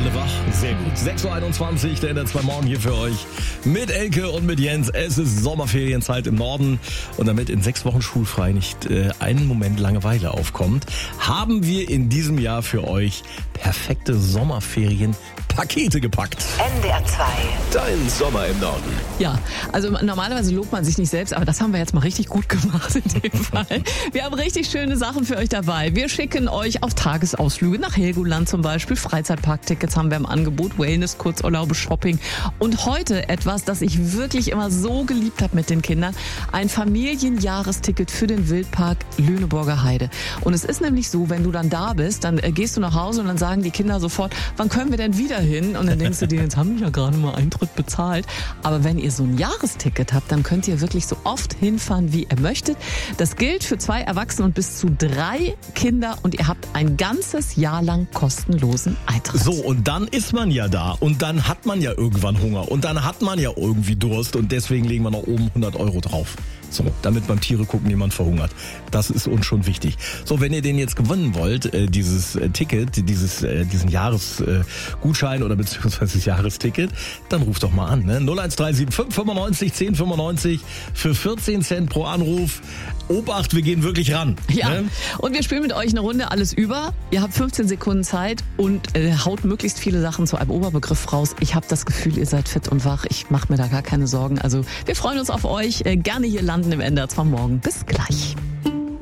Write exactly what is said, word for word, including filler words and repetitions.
alle wach? Sehr gut. sechs Uhr einundzwanzig, der N R zwei Morgen hier für euch. Mit Elke und mit Jens. Es ist Sommerferienzeit im Norden. Und damit in sechs Wochen schulfrei nicht äh, einen Moment Langeweile aufkommt, haben wir in diesem Jahr für euch perfekte Sommerferienpakete gepackt. N D R zwei. Dein Sommer im Norden. Ja, also normalerweise lobt man sich nicht selbst, aber das haben wir jetzt mal richtig gut gemacht in dem Fall. Wir haben richtig schöne Sachen für euch dabei. Wir schicken euch auf Tagesausflüge nach Helgoland zum Beispiel. Freizeitparktickets haben wir im Angebot, Wellness, Kurzurlaube, Shopping. Und heute etwas, das ich wirklich immer so geliebt habe mit den Kindern. Ein Familienjahresticket für den Wildpark Lüneburger Heide. Und es ist nämlich so, wenn du dann da bist, dann äh, gehst du nach Hause und dann sagen die Kinder sofort, wann können wir denn wieder hin? Und dann denkst du dir, jetzt haben wir ja gerade mal Eintritt bezahlt. Aber wenn ihr so ein Jahresticket habt, dann könnt ihr wirklich so oft hinfahren, wie ihr möchtet. Das gilt für zwei Erwachsene und bis zu drei Kinder und ihr habt ein ganzes Jahr lang kostenlosen Eintritt. So, und dann ist man ja da und dann hat man ja irgendwann Hunger und dann hat man ja irgendwie Durst und deswegen legen wir noch oben hundert Euro drauf. So, damit beim Tiere gucken jemand verhungert. Das ist uns schon wichtig. So, wenn ihr den jetzt gewinnen wollt, äh, dieses äh, Ticket, dieses, äh, diesen Jahresgutschein äh, oder beziehungsweise das Jahresticket, dann ruft doch mal an. Ne? null eins drei sieben fünf fünfundneunzig zehn fünfundneunzig für vierzehn Cent pro Anruf. Obacht, wir gehen wirklich ran. Ja, ne? Und wir spielen mit euch eine Runde alles über. Ihr habt fünfzehn Sekunden Zeit und äh, haut möglichst viele Sachen zu einem Oberbegriff raus. Ich habe das Gefühl, ihr seid fit und wach. Ich mache mir da gar keine Sorgen. Also wir freuen uns auf euch. Äh, gerne hier landen im N D R zwei Morgen. Bis gleich.